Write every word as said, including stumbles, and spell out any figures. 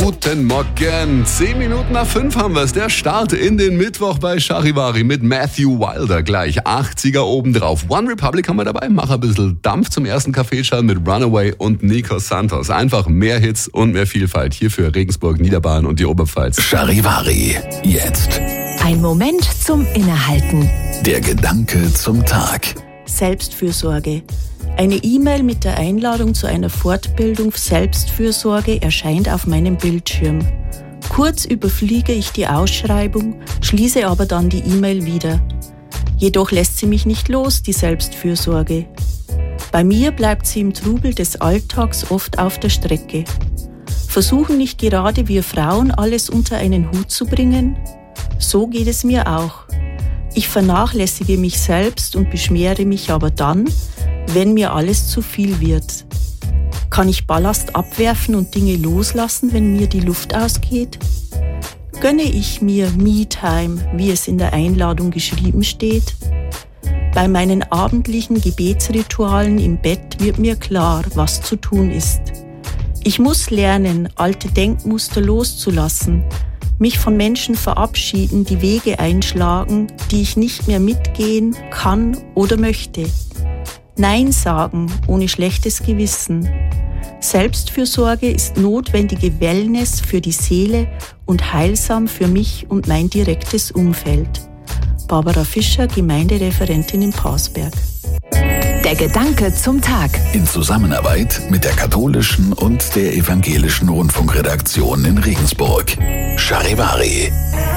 Guten Morgen. Zehn Minuten nach fünf haben wir es. Der Start in den Mittwoch bei Charivari mit Matthew Wilder. Gleich achtziger obendrauf. One Republic haben wir dabei. Mach ein bisschen Dampf zum ersten Kaffeeschall mit Runaway und Nico Santos. Einfach mehr Hits und mehr Vielfalt. Hier für Regensburg, Niederbayern und die Oberpfalz. Charivari. Jetzt. Ein Moment zum Innehalten. Der Gedanke zum Tag. Selbstfürsorge. Eine E-Mail mit der Einladung zu einer Fortbildung Selbstfürsorge erscheint auf meinem Bildschirm. Kurz überfliege ich die Ausschreibung, schließe aber dann die E-Mail wieder. Jedoch lässt sie mich nicht los, die Selbstfürsorge. Bei mir bleibt sie im Trubel des Alltags oft auf der Strecke. Versuchen nicht gerade wir Frauen alles unter einen Hut zu bringen? So geht es mir auch. Ich vernachlässige mich selbst und beschwere mich aber dann, wenn mir alles zu viel wird. Kann ich Ballast abwerfen und Dinge loslassen, wenn mir die Luft ausgeht? Gönne ich mir Me-Time, wie es in der Einladung geschrieben steht? Bei meinen abendlichen Gebetsritualen im Bett wird mir klar, was zu tun ist. Ich muss lernen, alte Denkmuster loszulassen, mich von Menschen verabschieden, die Wege einschlagen, die ich nicht mehr mitgehen kann oder möchte. Nein sagen ohne schlechtes Gewissen. Selbstfürsorge ist notwendige Wellness für die Seele und heilsam für mich und mein direktes Umfeld. Barbara Fischer, Gemeindereferentin in Parsberg. Der Gedanke zum Tag. In Zusammenarbeit mit der katholischen und der evangelischen Rundfunkredaktion in Regensburg. Charivari.